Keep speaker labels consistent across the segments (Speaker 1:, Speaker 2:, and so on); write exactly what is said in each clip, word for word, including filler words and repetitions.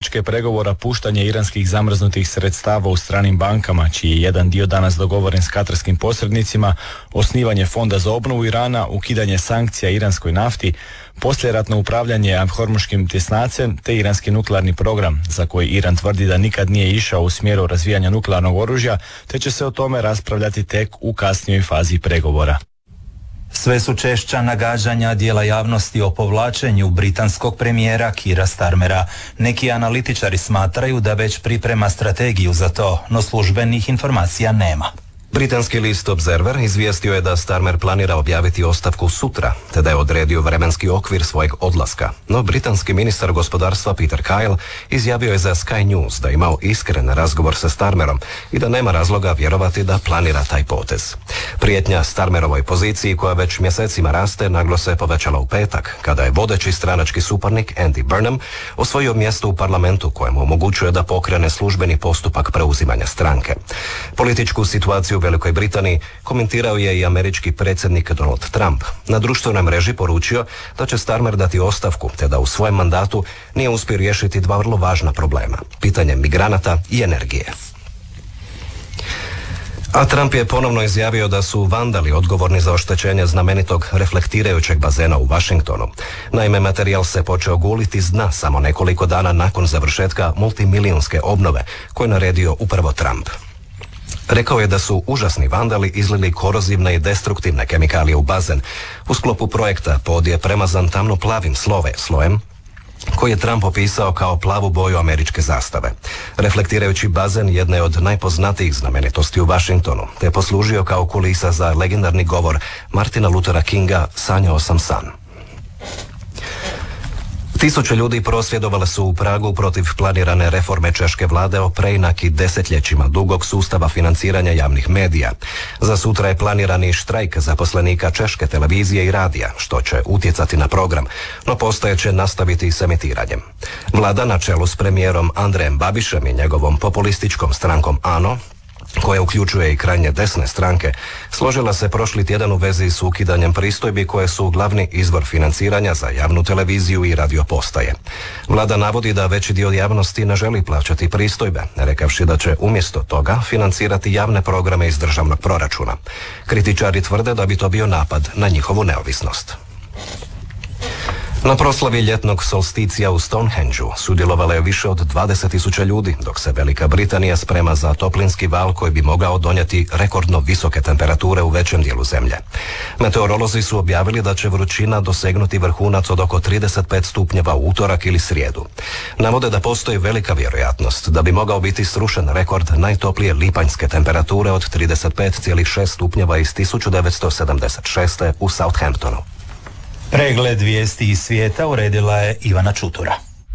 Speaker 1: točke pregovora puštanje iranskih zamrznutih sredstava u stranim bankama, čiji je jedan dio danas dogovoren s katarskim posrednicima, osnivanje fonda za obnovu Irana, ukidanje sankcija iranskoj nafti, poslijeratno upravljanje hormuškim tjesnacem te iranski nuklearni program, za koji Iran tvrdi da nikad nije išao u smjeru razvijanja nuklearnog oružja, te će se o tome raspravljati tek u kasnijoj fazi pregovora.
Speaker 2: Sve su češća nagađanja dijela javnosti o povlačenju britanskog premijera Keira Starmera. Neki analitičari smatraju da već priprema strategiju za to, no službenih informacija nema.
Speaker 3: Britanski list Observer izvijestio je da Starmer planira objaviti ostavku sutra, te da je odredio vremenski okvir svojeg odlaska. No britanski ministar gospodarstva Peter Kyle izjavio je za Sky News da je imao iskren razgovor sa Starmerom i da nema razloga vjerovati da planira taj potez. Prijetnja Starmerovoj poziciji, koja već mjesecima raste, naglo se povećala u petak, kada je vodeći stranački suparnik Andy Burnham osvojio mjesto u parlamentu kojemu omogućuje da pokrene službeni postupak preuzimanja stranke. Političku situaciju u Velikoj Britaniji komentirao je i američki predsjednik Donald Trump. Na društvenoj mreži poručio da će Starmer dati ostavku, te da u svojem mandatu nije uspio riješiti dva vrlo važna problema: pitanje migranata i energije. A Trump je ponovno izjavio da su vandali odgovorni za oštećenje znamenitog reflektirajućeg bazena u Washingtonu. Naime, materijal se počeo guliti s dna samo nekoliko dana nakon završetka multimilijunske obnove koju je naredio upravo Trump. Rekao je da su užasni vandali izlili korozivne i destruktivne kemikalije u bazen u sklopu projekta pod je premazan tamno plavim slove, slojem koji je Trump opisao kao plavu boju američke zastave. Reflektirajući bazen jedne je od najpoznatijih znamenitosti u Washingtonu, te je poslužio kao kulisa za legendarni govor Martina Luthera Kinga "Sanjao sam san". Tisuće ljudi prosvjedovale su u Pragu protiv planirane reforme češke vlade o preinaki desetljećima dugog sustava financiranja javnih medija. Za sutra je planirani štrajk zaposlenika češke televizije i radija, što će utjecati na program, no postaje će nastaviti s emitiranjem. Vlada na čelu s premijerom Andrejem Babišem i njegovom populističkom strankom ANO, koja uključuje i krajnje desne stranke, složila se prošli tjedan u vezi s ukidanjem pristojbi koje su glavni izvor financiranja za javnu televiziju i radio postaje. Vlada navodi da veći dio javnosti ne želi plaćati pristojbe, rekavši da će umjesto toga financirati javne programe iz državnog proračuna. Kritičari tvrde da bi to bio napad na njihovu neovisnost. Na proslavi ljetnog solsticija u Stonehengeu sudjelovalo je više od dvadeset tisuća ljudi, dok se Velika Britanija sprema za toplinski val koji bi mogao donijeti rekordno visoke temperature u većem dijelu zemlje. Meteorolozi su objavili da će vrućina dosegnuti vrhunac od oko trideset pet stupnjeva u utorak ili srijedu. Navode da postoji velika vjerojatnost da bi mogao biti srušen rekord najtoplije lipanjske temperature od trideset pet zarez šest stupnjeva iz tisuću devetsto sedamdeset šeste. u Southamptonu.
Speaker 2: Pregled vijesti iz svijeta uredila je Ivana Čutura.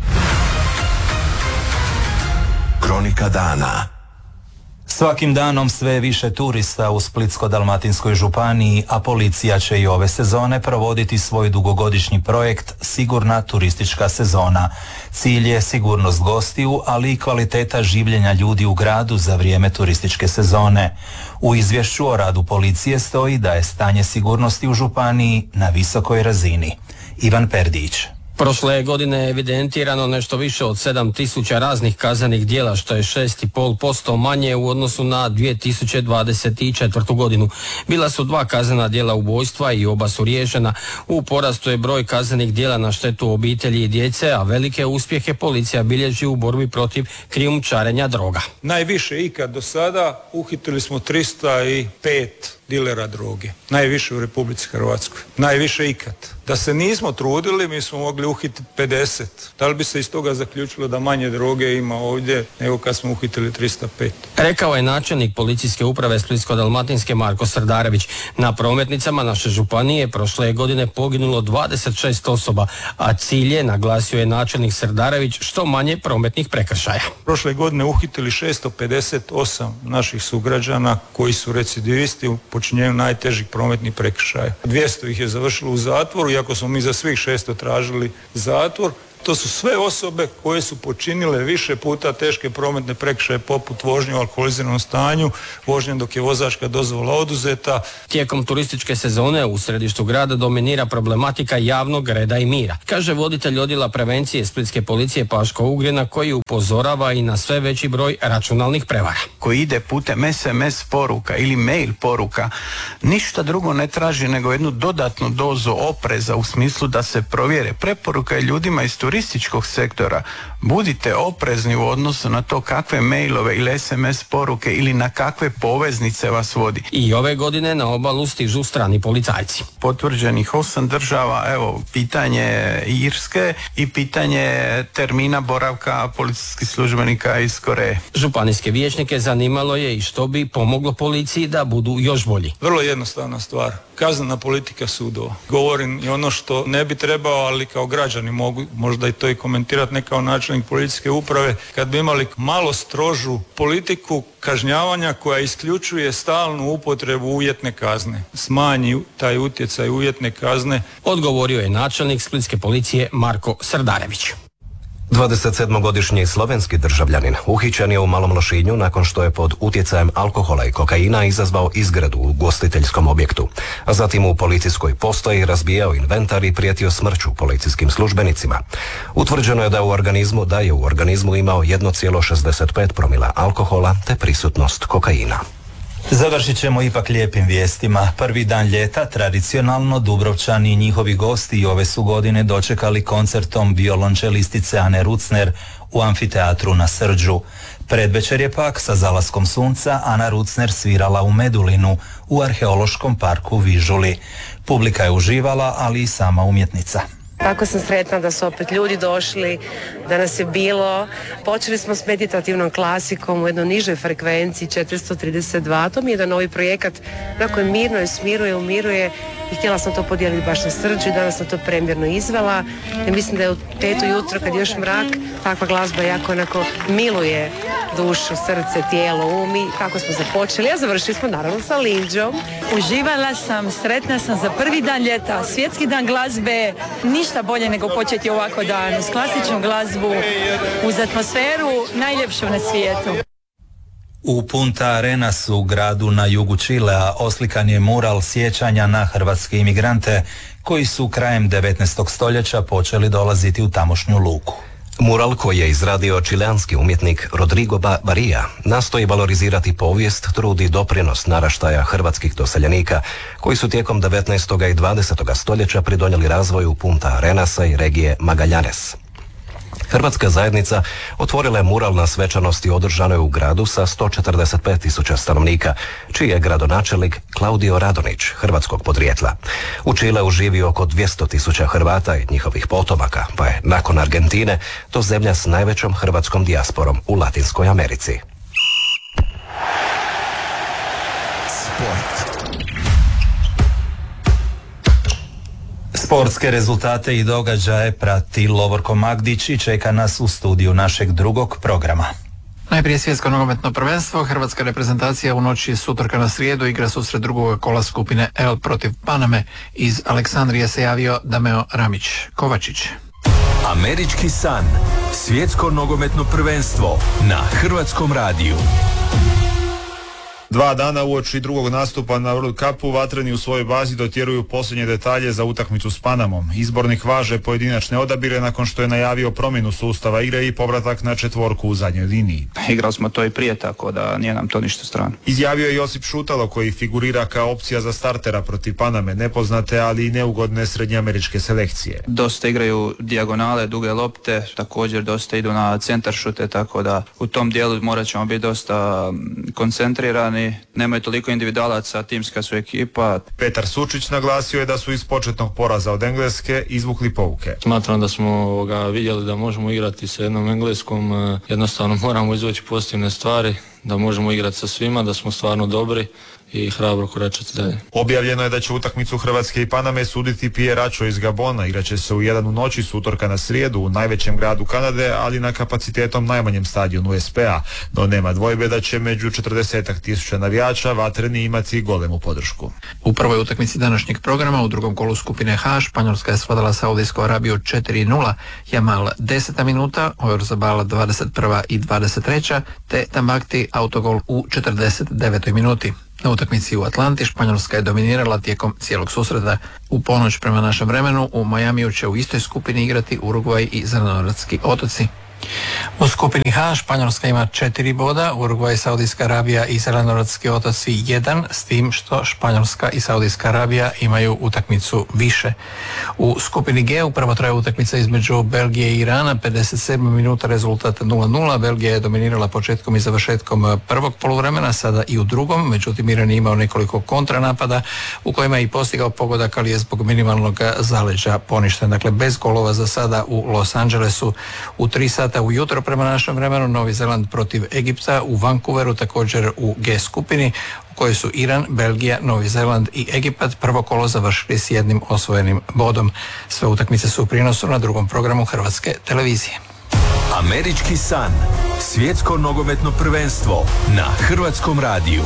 Speaker 4: Kronika dana.
Speaker 2: Svakim danom sve više turista u Splitsko-dalmatinskoj županiji, a policija će i ove sezone provoditi svoj dugogodišnji projekt Sigurna turistička sezona. Cilj je sigurnost gostiju, ali i kvaliteta življenja ljudi u gradu za vrijeme turističke sezone. U izvješću o radu policije stoji da je stanje sigurnosti u županiji na visokoj razini. Ivan Perdić.
Speaker 5: Prošle godine je evidentirano nešto više od sedam tisuća raznih kaznenih djela, što je šest zarez pet posto manje u odnosu na dvije tisuće dvadeset četvrtu. godinu. Bila su dva kaznena djela ubojstva i oba su riješena. U porastu je broj kaznenih djela na štetu obitelji i djece, a velike uspjehe policija bilježi u borbi protiv krijumčarenja droga.
Speaker 6: Najviše ikad do sada uhitili smo tristo pet dilera droge. Najviše u Republici Hrvatskoj. Najviše ikad. Da se nismo trudili, mi smo mogli uhititi pedeset. Da li bi se iz toga zaključilo da manje droge ima ovdje nego kad smo uhitili tristo pet?
Speaker 5: Rekao je načelnik policijske uprave Splitsko-dalmatinske Marko Srdarević. Na prometnicama naše županije prošle je godine poginulo dvadeset šest osoba, a cilj je, naglasio je načelnik Srdarević, što manje prometnih prekršaja.
Speaker 6: Prošle godine uhitili šesto pedeset osam naših sugrađana koji su recidivisti u počinjenju najtežih prometnih prekršaja. dvjesto ih je završilo u zatvoru, iako smo mi za svih šesto tražili zatvor, To su sve osobe koje su počinile više puta teške prometne prekršaje poput vožnje u alkoholiziranom stanju, vožnje dok je vozačka dozvola oduzeta.
Speaker 5: Tijekom turističke sezone u središtu grada dominira problematika javnog reda i mira, kaže voditelj odjela prevencije Splitske policije Paško Ugrina, koji upozorava i na sve veći broj računalnih prevara.
Speaker 7: Koji ide putem es em es poruka ili mail poruka, ništa drugo ne traži nego jednu dodatnu dozu opreza u smislu da se provjere. Preporuka je ljudima iz turističkog sektora: budite oprezni u odnosu na to kakve mailove ili es em es poruke ili na kakve poveznice vas vodi.
Speaker 5: I ove godine na obalu stižu strani policajci.
Speaker 7: Potvrđenih osam država, evo, pitanje Irske i pitanje termina boravka policijskih službenika iz Koreje.
Speaker 5: Županijske vijećnike zanimalo je i što bi pomoglo policiji da budu još bolji.
Speaker 6: Vrlo jednostavna stvar. Kaznena politika sudova. Govorim i ono što ne bi trebao, ali kao građani mogu možda i to i komentirati, ne kao načelnik policijske uprave, kad bi imali malo strožu politiku kažnjavanja koja isključuje stalnu upotrebu uvjetne kazne. Smanji taj utjecaj uvjetne kazne.
Speaker 5: Odgovorio je načelnik Splitske policije Marko Srdarević.
Speaker 3: dvadesetsedmogodišnji slovenski državljanin uhićen je u Malom Lošinju nakon što je pod utjecajem alkohola i kokaina izazvao izgradu u ugostiteljskom objektu, a zatim u policijskoj postaji razbijao inventar i prijetio smrću policijskim službenicima. Utvrđeno je da u organizmu da je u organizmu imao jedan zarez šezdeset pet promila alkohola te prisutnost kokaina.
Speaker 2: Završit ćemo ipak lijepim vijestima. Prvi dan ljeta tradicionalno Dubrovčani i njihovi gosti ove su godine dočekali koncertom violončelistice Ane Rucner u amfiteatru na Srđu. Predvečer je pak sa zalaskom sunca Ana Rucner svirala u Medulinu u arheološkom parku Vižuli. Publika je uživala, ali i sama umjetnica.
Speaker 8: Tako sam sretna da su opet ljudi došli, da nas je bilo. Počeli smo s meditativnom klasikom u jednoj nižoj frekvenciji četiristo trideset dva. To mi je jedan novi projekat na kojem mirno je, smiruje, umiruje i htjela sam to podijeliti baš na Srđu i danas sam to premjerno izvela. I mislim da je u petu jutro kad je još mrak, takva glazba jako onako miluje dušu, srce, tijelo, um i kako smo započeli. A završili smo naravno sa Linđom.
Speaker 9: Uživala sam, sretna sam za prvi dan ljeta, svjetski dan glazbe. Ništa bolje nego početi ovako dan uz klasičnu glazbu, uz atmosferu najljepšu na svijetu.
Speaker 2: U Punta Arenasu, u gradu na jugu Čilea, oslikan je mural sjećanja na hrvatske imigrante koji su krajem devetnaestog stoljeća počeli dolaziti u tamošnju luku.
Speaker 3: Mural koji je izradio čileanski umjetnik Rodrigo Barija nastoji valorizirati povijest, trud i doprinos naraštaja hrvatskih doseljenika koji su tijekom devetnaestog i dvadesetog stoljeća pridonijeli razvoju Punta Arenasa i regije Magallanes. Hrvatska zajednica otvorila je mural na svečanosti održanoj u gradu sa sto četrdeset pet tisuća stanovnika, čiji je gradonačelnik Klaudio Radonić, hrvatskog podrijetla. U Čileu živi oko dvjesto tisuća Hrvata i njihovih potomaka, pa je nakon Argentine to zemlja s najvećom hrvatskom dijasporom u Latinskoj Americi.
Speaker 4: Sport.
Speaker 2: Sportske rezultate i događaje prati Lovorko Magdić i čeka nas u studiju našeg drugog programa.
Speaker 10: Najprije svjetsko nogometno prvenstvo. Hrvatska reprezentacija u noći s utorka na srijedu igra susret drugog kola skupine L protiv Paname. Iz Aleksandrije se javio Dameo Ramić Kovačić.
Speaker 11: Američki san. Svjetsko nogometno prvenstvo na Hrvatskom radiju.
Speaker 12: Dva dana uoči drugog nastupa na World Cupu vatreni u svojoj bazi dotjeruju posljednje detalje za utakmicu s Panamom. Izbornik važe pojedinačne odabire nakon što je najavio promjenu sustava igre i povratak na četvorku u zadnjoj liniji.
Speaker 13: Igrali smo to i prije, tako da nije nam to ništa strano.
Speaker 12: Izjavio je Josip Šutalo koji figurira kao opcija za startera protiv Paname, nepoznate ali i neugodne srednjeameričke selekcije.
Speaker 13: Dosta igraju dijagonale, duge lopte, također dosta idu na centar šute, tako da u tom dijelu morat ćemo biti dosta koncentrirani. Nemaju toliko individualaca, timska su ekipa.
Speaker 12: Petar Sučić naglasio je da su iz početnog poraza od Engleske izvukli pouke.
Speaker 14: Smatram da smo ga vidjeli da možemo igrati sa jednom Engleskom, jednostavno moramo izvući pozitivne stvari, da možemo igrati sa svima, da smo stvarno dobri i hrabro koračati dalje.
Speaker 12: Objavljeno je da će utakmicu Hrvatske i Paname suditi Pierre Acho iz Gabona. Igraće se u jedan u noći s utorka na srijedu u najvećem gradu Kanade, ali na kapacitetom najmanjem stadionu U S P-a. No nema dvojbe da će među četrdesetak tisuća navijača vatreni imati golemu podršku.
Speaker 10: U prvoj utakmici današnjeg programa u drugom kolu skupine H Španjolska je svladala Saudijsku Arabiju četiri nula, Jamal deseta minuta, Oyarzabal dvadeset prva i dvadeset treća te Tambakti autogol u četrdeset devetoj minuti. Na utakmici u Atlanti Španjolska je dominirala tijekom cijelog susreta. U ponoć prema našem vremenu u Majamiju će u istoj skupini igrati Urugvaj i Zelenorodski otoci. U skupini H Španjolska ima četiri boda, Urugvaj, Saudijska Arabija i Zelenorodski otoci jedan, s tim što Španjolska i Saudijska Arabija imaju utakmicu više. U skupini G upravo traje utakmica između Belgije i Irana, pedeset sedma minuta, rezultat nula nula. Belgija je dominirala početkom i završetkom prvog poluvremena, sada i u drugom, međutim Iran je imao nekoliko kontranapada u kojima je i postigao pogodak, ali je zbog minimalnog zaleđa poništen. Dakle, bez golova za sada u Los Angelesu. U tri sata ujutro prema našem vremenu Novi Zeland protiv Egipta u Vancouveru, također u G skupini u kojoj su Iran, Belgija, Novi Zeland i Egipat prvo kolo završili s jednim osvojenim bodom. Sve utakmice su u prijenosu na drugom programu Hrvatske televizije.
Speaker 11: Američki san. Svjetsko nogometno prvenstvo na Hrvatskom radiju.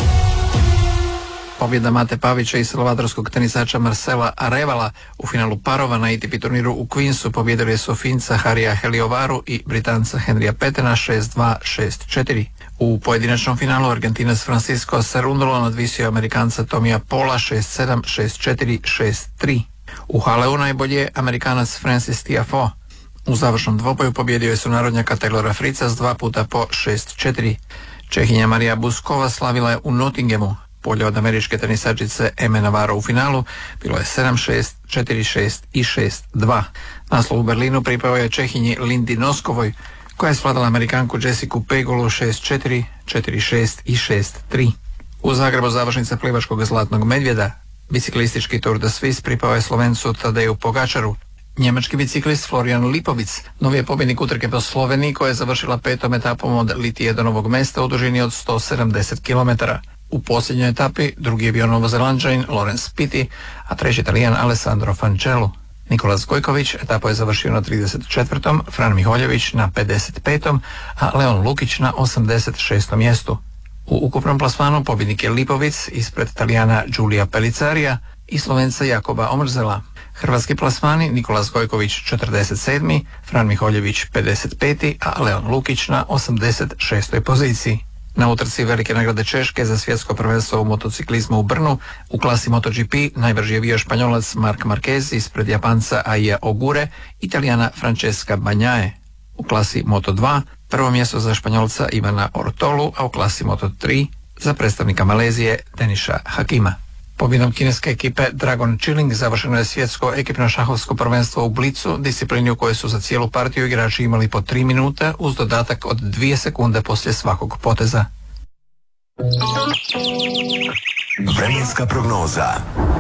Speaker 10: Pobjeda Mate Pavića i salvadorskog tenisača Marcela Arevala u finalu parova na A T P turniru u Queensu pobjedili su Finca Harija Heliovaru i Britanca Henrya Petena šest dva, šest četiri. U pojedinačnom finalu Argentinac Francisco Cerundolo nadvisio Amerikanca Tomija Pola šest sedam, šest četiri, šest tri. U Haleu najbolje je Amerikanac Francis Tiafoe. U završnom dvoboju pobjedio je sunarodnjaka Taylora Fritza s dva puta po šest četiri. Čehinja Marija Buskova slavila je u Nottinghamu. Polje od američke tenisačice Eme Navarro u finalu bilo je sedam šest, četiri šest i šest dva. Naslov u Berlinu pripao je Čehinji Lindi Noskovoj, koja je svladala Amerikanku Jessicu Pegulu šest četiri, četiri šest i šest tri. U Zagrebu završnica plivačkog zlatnog medvjeda. Biciklistički Tour de Suisse pripao je Slovencu Tadeju Pogačaru. Njemački biciklist Florian Lipovic novi je pobjednik utrke po Sloveniji koja je završila petom etapom od Litije do Novog Mesta u dužini od sto sedamdeset kilometara. U posljednjoj etapi drugi je bio Novozelanđanin Lorenz Pitti, a treći Italijan Alessandro Fancello. Nikolas Gojković etapu je završio na trideset četvrtom, Fran Miholjević na pedeset petom, a Leon Lukić na osamdeset šestom mjestu. U ukupnom plasmanu pobjednik je Lipovic ispred Italijana Giulia Pellicaria i Slovenca Jakoba Omrzela. Hrvatski plasmani Nikolas Gojković četrdeset sedmi, Fran Miholjević pedeset peti, a Leon Lukić na osamdeset šestoj poziciji. Na utrci velike nagrade Češke za svjetsko prvenstvo u motociklizmu u Brnu u klasi MotoGP najbrži je bio Španjolac Marc Marquez ispred Japanca Aija Ogure, Italijana Francesca Bagnaia. U klasi Moto dva prvo mjesto za Španjolca Ivana Ortolu, a u klasi Moto tri za predstavnika Malezije Deniša Hakima. Pobjedom kineske ekipe Dragon Chilling završeno je svjetsko ekipno šahovsko prvenstvo u blicu, disciplini u kojoj su za cijelu partiju igrači imali po tri minute uz dodatak od dvije sekunde poslije svakog poteza.
Speaker 4: Vremenska prognoza.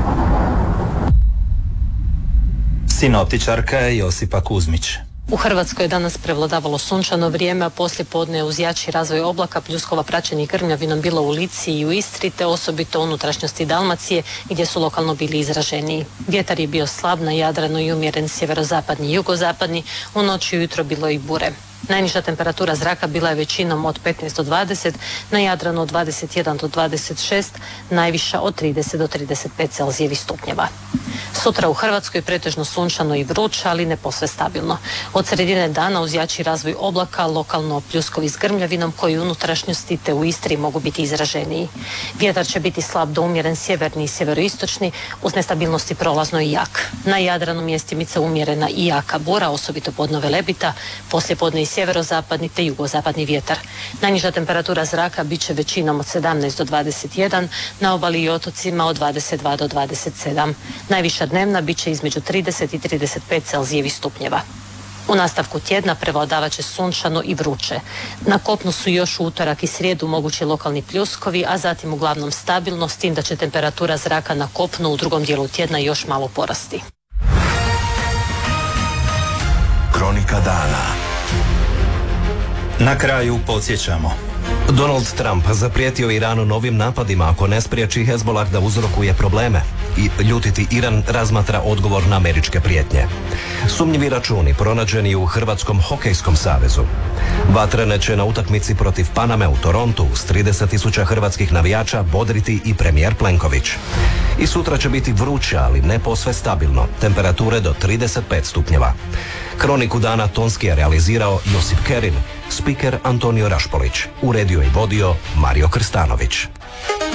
Speaker 2: Sinoptičarka je Josipa Kuzmić.
Speaker 15: U Hrvatskoj je danas prevladavalo sunčano vrijeme, a poslije podne uz jači razvoj oblaka pljuskova praćenje grmljavinom bilo u Lici i u Istri, te osobito u unutrašnjosti Dalmacije gdje su lokalno bili izraženiji. Vjetar je bio slab na Jadranu i umjeren sjeverozapadni i jugozapadni, u noći i ujutro bilo i bure. Najniža temperatura zraka bila je većinom od petnaest do dvadeset, na Jadranu od dvadeset jedan do dvadeset šest, najviša od trideset do trideset pet Celzijevih stupnjeva. Sutra u Hrvatskoj pretežno sunčano i vruće, ali ne posve stabilno. Od sredine dana uz jači razvoj oblaka, lokalno pljuskovi s grmljavinom koji u unutrašnjosti te u Istri mogu biti izraženiji. Vjetar će biti slab do umjeren sjeverni i sjeveroistočni, uz nestabilnosti prolazno i jak. Na Jadranu mjestimice umjerena i jaka bura, osobito podno Velebita, poslijepodne i sjeverozapadni te jugozapadni vjetar. Najniža temperatura zraka bit će većinom od sedamnaest do dvadeset jedan, na obali i otocima od dvadeset dva do dvadeset sedam. Najviša dnevna bit će između trideset i trideset pet Celzijevih stupnjeva. U nastavku tjedna prevladavat će sunčano i vruće. Na kopnu su još u utorak i srijedu mogući lokalni pljuskovi, a zatim uglavnom stabilno, s tim da će temperatura zraka na kopnu u drugom dijelu tjedna još malo porasti.
Speaker 4: Kronika dana.
Speaker 2: Na kraju podsjećamo.
Speaker 3: Donald Trump zaprijetio Iranu novim napadima ako ne spriječi Hezbollah da uzrokuje probleme i ljutiti Iran razmatra odgovor na američke prijetnje. Sumnjivi računi pronađeni u Hrvatskom hokejskom savezu. Vatrene će na utakmici protiv Paname u Torontu s trideset tisuća hrvatskih navijača bodriti i premijer Plenković. I sutra će biti vruće, ali ne posve stabilno, temperature do trideset pet stupnjeva. Kroniku dana tonski je realizirao Josip Kerin, spiker Antonio Rašpolić, uredio i vodio Mario Krstanović.